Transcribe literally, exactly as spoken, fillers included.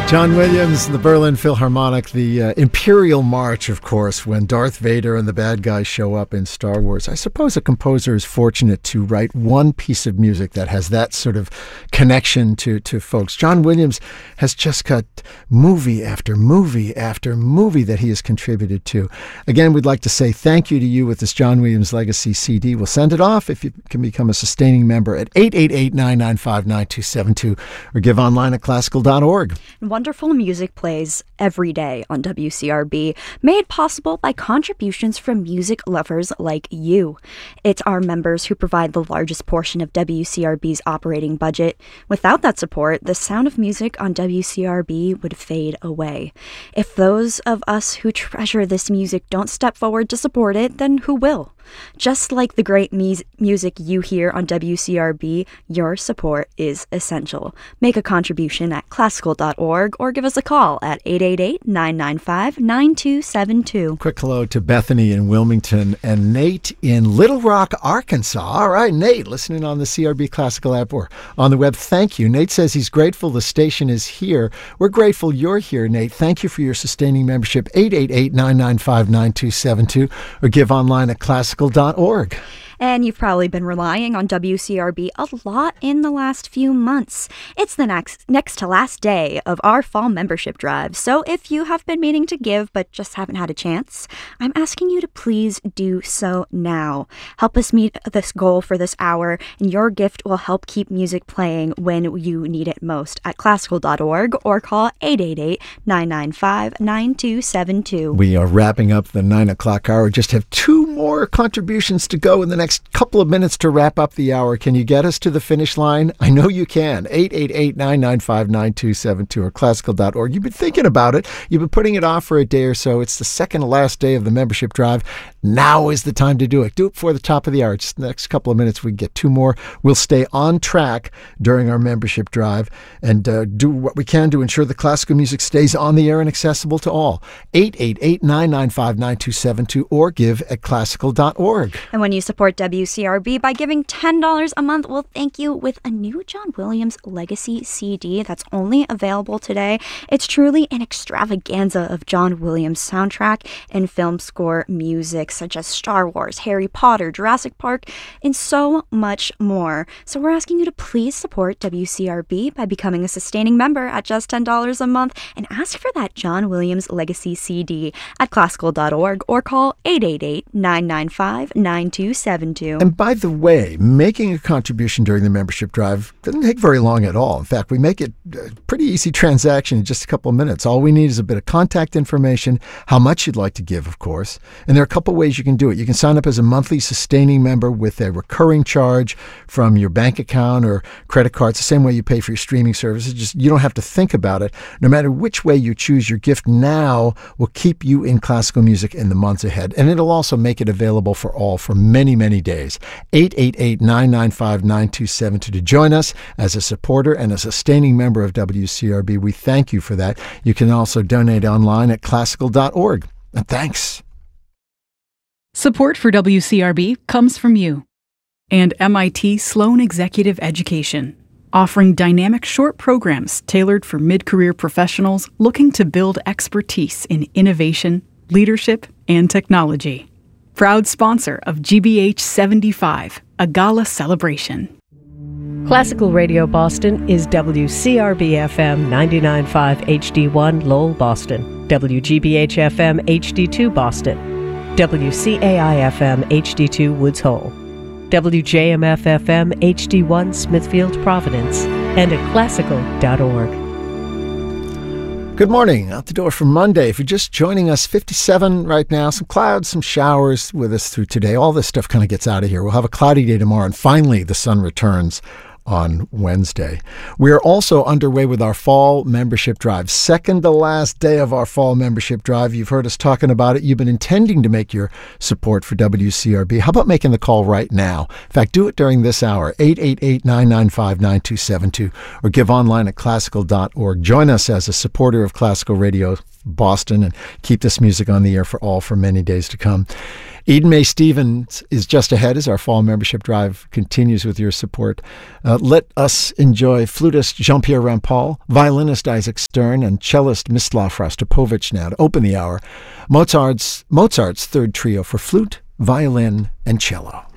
John Williams, the Berlin Philharmonic, the uh, Imperial March, of course, when Darth Vader and the bad guys show up in Star Wars. I suppose a composer is fortunate to write one piece of music that has that sort of connection to, to folks. John Williams has just got movie after movie after movie that he has contributed to. Again, we'd like to say thank you to you with this John Williams Legacy C D. We'll send it off if you can become a sustaining member at eight eight eight, nine nine five, nine two seven two or give online at classical dot org. Wonderful music plays every day on W C R B, made possible by contributions from music lovers like you. It's our members who provide the largest portion of W C R B's operating budget. Without that support, the sound of music on W C R B would fade away. If those of us who treasure this music don't step forward to support it, then who will? Just like the great mu- music you hear on W C R B, your support is essential. Make a contribution at classical dot org or give us a call at eight eight eight, nine nine five, nine two seven two. Quick hello to Bethany in Wilmington and Nate in Little Rock, Arkansas. All right, Nate, listening on the C R B Classical app or on the web. Thank you. Nate says he's grateful the station is here. We're grateful you're here, Nate. Thank you for your sustaining membership. eight eight eight, nine nine five, nine two seven two or give online at classical dot org. And you've probably been relying on W C R B a lot in the last few months. It's the next next to last day of our fall membership drive, so if you have been meaning to give but just haven't had a chance, I'm asking you to please do so now. Help us meet this goal for this hour, and your gift will help keep music playing when you need it most at classical dot org or call eight eight eight, nine nine five, nine two seven two. We are wrapping up the nine o'clock hour. Just have two more contributions to go in the next couple of minutes to wrap up the hour. Can you get us to the finish line? I know you can. eight eight eight, nine nine five, nine two seven two or classical dot org. You've been thinking about it. You've been putting it off for a day or so. It's the second to last day of the membership drive. Now is the time to do it. Do it before the top of the hour. Just the next couple of minutes, we get two more. We'll stay on track during our membership drive and uh, do what we can to ensure the classical music stays on the air and accessible to all. eight eight eight, nine nine five, nine two seven two or give at classical dot org. And when you support W C R B by giving ten dollars a month, we'll thank you with a new John Williams Legacy C D that's only available today. It's truly an extravaganza of John Williams soundtrack and film score music such as Star Wars, Harry Potter, Jurassic Park, and so much more. So we're asking you to please support W C R B by becoming a sustaining member at just ten dollars a month and ask for that John Williams Legacy C D at classical dot org or call eight eight eight, nine nine five, nine two seven two. And by the way, making a contribution during the membership drive doesn't take very long at all. In fact, we make it a pretty easy transaction in just a couple of minutes. All we need is a bit of contact information, how much you'd like to give, of course. And there are a couple of ways you can do it. You can sign up as a monthly sustaining member with a recurring charge from your bank account or credit card. It's the same way you pay for your streaming services. Just you don't have to think about it. No matter which way you choose, your gift now will keep you in classical music in the months ahead. And it'll also make it available for all for many, many days. eight eight eight, nine nine five, nine two seven two to join us as a supporter and a sustaining member of W C R B. We thank you for that. You can also donate online at classical dot org. And thanks. Support for W C R B comes from you and M I T Sloan Executive Education, offering dynamic short programs tailored for mid-career professionals looking to build expertise in innovation, leadership, and technology. Proud sponsor of G B H seventy-five, a gala celebration. Classical Radio Boston is W C R B F M ninety-nine point five H D one Lowell, Boston, W G B H F M H D two Boston, W C A I F M H D two Woods Hole, W J M F F M H D one Smithfield, Providence, and at classical dot org. Good morning. Out the door for Monday. If you're just joining us, fifty-seven right now. Some clouds, some showers with us through today. All this stuff kind of gets out of here. We'll have a cloudy day tomorrow, and finally the sun returns on Wednesday. We are also underway with our fall membership drive. Second to last day of our fall membership drive. You've heard us talking about it. You've been intending to make your support for W C R B. How about making the call right now? In fact, do it during this hour, eight eight eight, nine nine five, nine two seven two, or give online at classical dot org. Join us as a supporter of classical radio Boston and keep this music on the air for all for many days to come. Eden May Stevens is just ahead as our fall membership drive continues with your support. Uh, let us enjoy flutist Jean-Pierre Rampal, violinist Isaac Stern, and cellist Mstislav Rostropovich now to open the hour. Mozart's, Mozart's third trio for flute, violin, and cello.